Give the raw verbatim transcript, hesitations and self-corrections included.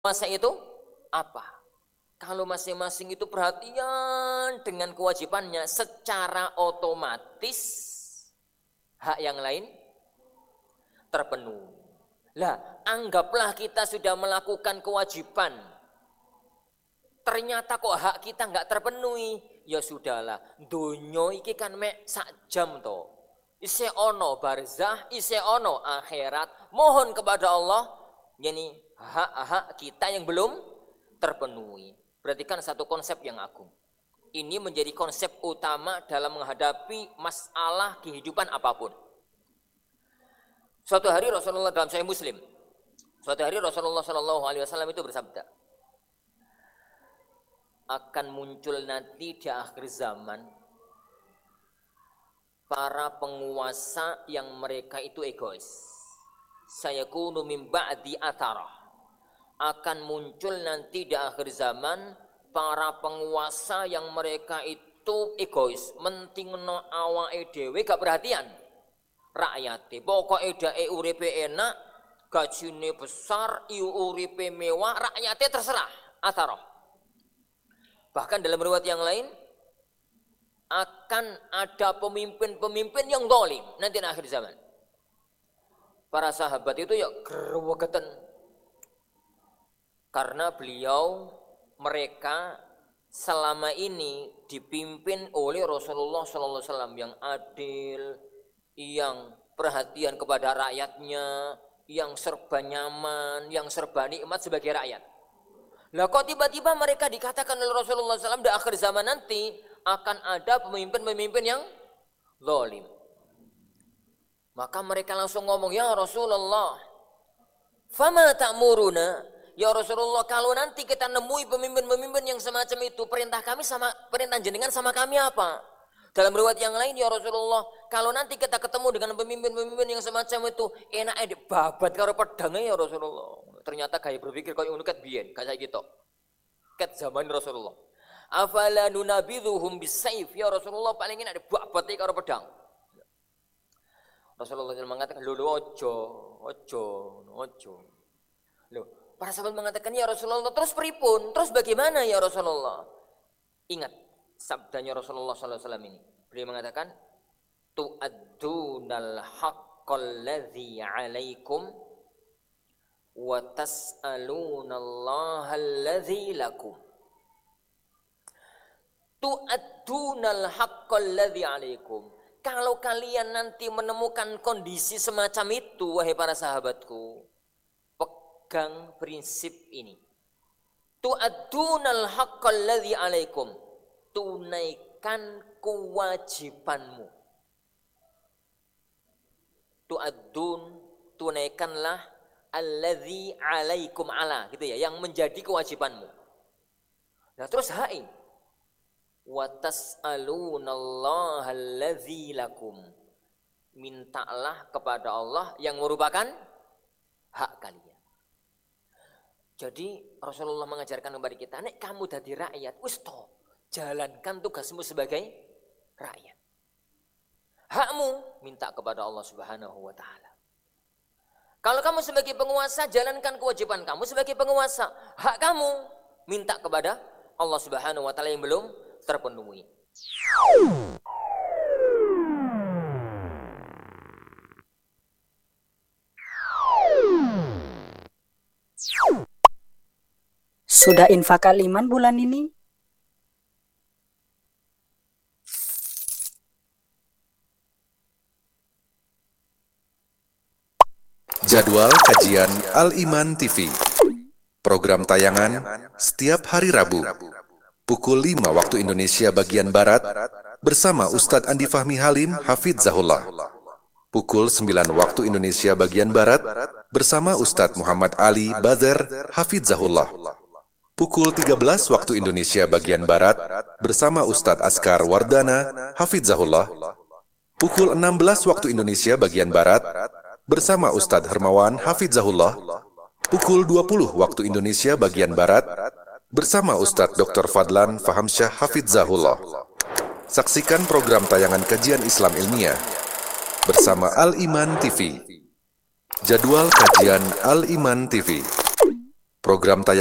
Masa itu apa? Kalau masing-masing itu perhatian dengan kewajibannya, secara otomatis hak yang lain terpenuhi. Lah, anggaplah kita sudah melakukan kewajiban, ternyata kok hak kita nggak terpenuhi, ya sudahlah. Dunyo iki kan mek sak jam to. Ise ono barzah, ise ono akhirat. Mohon kepada Allah, yani hak-hak kita yang belum terpenuhi. Berarti kan satu konsep yang agung. Ini menjadi konsep utama dalam menghadapi masalah kehidupan apapun. Suatu hari Rasulullah dalam Sahih Muslim, suatu hari Rasulullah Shallallahu Alaihi Wasallam itu bersabda, akan muncul nanti di akhir zaman para penguasa yang mereka itu egois. Sayakunu min ba'di atharah. Akan muncul nanti di akhir zaman para penguasa yang mereka itu egois, mentingno awake dhewe gak perhatian rakyate. Pokoke dae uripe enak, gajine besar, iu uripe mewah, rakyate terserah, atharah. Bahkan dalam riwayat yang lain akan ada pemimpin-pemimpin yang zalim nanti di akhir zaman. Para sahabat itu ya gerwegeten. Karena beliau, mereka selama ini dipimpin oleh Rasulullah Sallallahu Alaihi Wasallam yang adil, yang perhatian kepada rakyatnya, yang serba nyaman, yang serba nikmat sebagai rakyat. Lah kok tiba-tiba mereka dikatakan oleh Rasulullah Sallallahu Alaihi Wasallam di akhir zaman nanti akan ada pemimpin-pemimpin yang zalim. Maka mereka langsung ngomong, ya Rasulullah, fama ta'muruna? Ya Rasulullah, kalau nanti kita nemui pemimpin-pemimpin yang semacam itu, perintah kami sama perintah jenengan sama kami apa? Dalam riwayat yang lain, ya Rasulullah, kalau nanti kita ketemu dengan pemimpin-pemimpin yang semacam itu, enak aja babat karo pedangnya ya Rasulullah. Ternyata gaya berpikir kau yang ket biyen, kayak gitu. Ket zaman Rasulullah. Afala nunabidhuhum bisayf, ya Rasulullah, paling enak ada babat karo pedang. Rasulullah mengatakan, lho ojo, ojo, ojo. Loh, para sahabat mengatakan, ya Rasulullah, terus pripun? Terus bagaimana ya Rasulullah? Ingat sabdanya Rasulullah Sallallahu Alaihi Wasallam ini. Beliau mengatakan, tu'addunal haqqal ladzi 'alaikum wa tas'alunallaha alladzi lakum. Tu'addunal haqqal ladzi 'alaikum. Kalau kalian nanti menemukan kondisi semacam itu, wahai para sahabatku, pegang prinsip ini. Tu'addunal haqqal ladzi 'alaikum. Tunaikan kewajibanmu. Tu'addun, tunaikanlah alladzi 'alaikum ala, gitu ya, yang menjadi kewajibanmu. Nah, terus hai wa tas'alunallaha alladzi lakum. Mintalah kepada Allah yang merupakan hak kalian. Jadi Rasulullah mengajarkan kepada kita, nek kamu jadi rakyat, wis to, jalankan tugasmu sebagai rakyat. Hakmu minta kepada Allah Subhanahu wa taala. Kalau kamu sebagai penguasa, jalankan kewajiban kamu sebagai penguasa. Hak kamu minta kepada Allah Subhanahu wa taala yang belum terpenuhi. Sudah infak aliman bulan ini? Jadwal kajian Al-Iman T V. Program tayangan setiap hari Rabu pukul lima waktu Indonesia bagian Barat bersama Ustadz Andi Fahmi Halim Hafizahullah. Pukul sembilan waktu Indonesia bagian Barat bersama Ustadz Muhammad Ali Bazar Hafizahullah. Pukul tiga belas waktu Indonesia bagian Barat bersama Ustadz Askar Wardana Hafizahullah. Pukul enam belas waktu Indonesia bagian Barat bersama Ustadz Hermawan Hafizahullah. Pukul dua puluh waktu Indonesia bagian Barat bersama Ustadz Doktor Fadlan Fahamsyah Hafizahullah. Saksikan program tayangan kajian Islam ilmiah bersama Al-Iman T V. Jadwal kajian Al-Iman T V. Program tayangan